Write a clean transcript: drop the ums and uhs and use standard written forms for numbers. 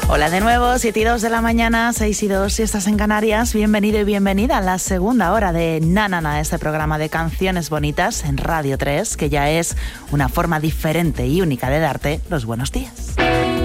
Hola de nuevo, 7 y 2 de la mañana, 6 y 2 si estás en Canarias. Bienvenido y bienvenida a la segunda hora de Na Na Na, este programa de canciones bonitas en Radio 3, que ya es una forma diferente y única de darte los buenos días.